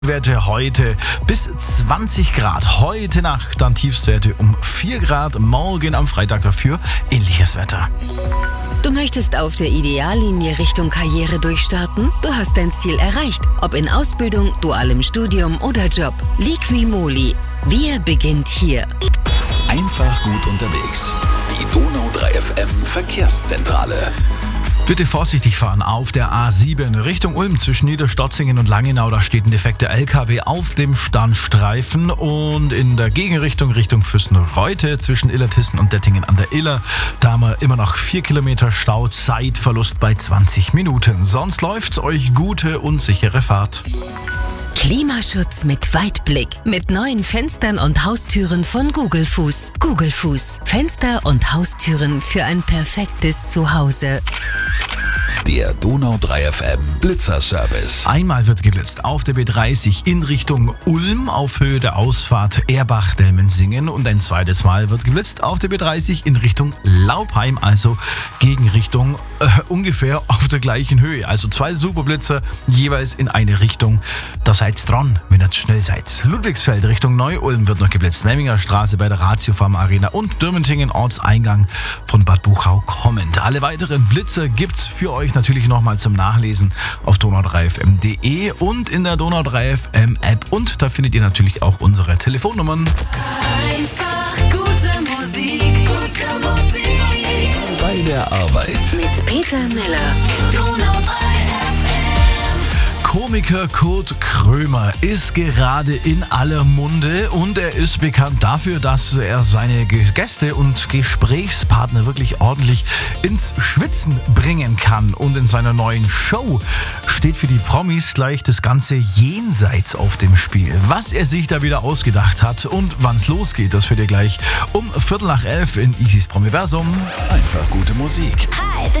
Werte heute bis 20 Grad. Heute Nacht dann Tiefstwerte um 4 Grad. Morgen am Freitag dafür ähnliches Wetter. Du möchtest auf der Ideallinie Richtung Karriere durchstarten? Du hast dein Ziel erreicht. Ob in Ausbildung, dualem Studium oder Job. Liqui-Moly. Wir beginnt hier. Einfach gut unterwegs. Die Donau 3 FM Verkehrszentrale. Bitte vorsichtig fahren auf der A7 Richtung Ulm zwischen Niederstotzingen und Langenau. Da steht ein defekter LKW auf dem Standstreifen und in der Gegenrichtung Richtung Füssen-Reute zwischen Illertissen und Dettingen an der Iller. Da haben wir immer noch 4 Kilometer Stau, Zeitverlust bei 20 Minuten. Sonst läuft's euch gute und sichere Fahrt. Klimaschutz mit Weitblick. Mit neuen Fenstern und Haustüren von Gugelfuß. Gugelfuß. Fenster und Haustüren für ein perfektes Zuhause. Der Donau 3 FM Blitzerservice. Einmal wird geblitzt auf der B30 in Richtung Ulm auf Höhe der Ausfahrt Erbach-Delmensingen und ein zweites Mal wird geblitzt auf der B30 in Richtung Laupheim, also Gegenrichtung ungefähr auf der gleichen Höhe. Also 2 Superblitzer jeweils in eine Richtung. Da seid dran, wenn ihr schnell seid. Ludwigsfeld Richtung Neu-Ulm wird noch geblitzt. Memminger Straße bei der Ratio Pharma Arena und Dürmentingen Ortseingang von Bad Buchau kommend. Alle weiteren Blitzer gibt's für euch natürlich nochmal zum Nachlesen auf donau3fm.de und in der Donau 3 FM App und da findet ihr natürlich auch unsere Telefonnummern. Einfach gute Musik, gute Musik. Bei der Arbeit. Mit Peter Meller. Donau 3 FM. Komiker Kurt Krömer ist gerade in aller Munde und er ist bekannt dafür, dass er seine Gäste und Gesprächspartner wirklich ordentlich ins Schwitzen bringen kann. Und in seiner neuen Show steht für die Promis gleich das ganze Jenseits auf dem Spiel. Was er sich da wieder ausgedacht hat und wann es losgeht, das hört ihr gleich um 11:15 in Isis Promiversum. Einfach gute Musik. Hi, this